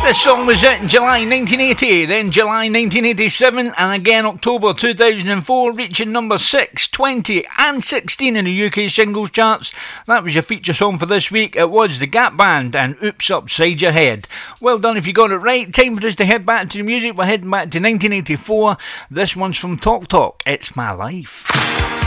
This song was it in July 1980, then July 1987, and again October 2004, reaching number 6, 20 and 16 in the UK singles charts. That was your feature song for this week. It was the Gap Band and Oops Upside Your Head. Well done if you got it right. Time for us to head back to the music. We're heading back to 1984. This one's from Talk Talk, It's My Life.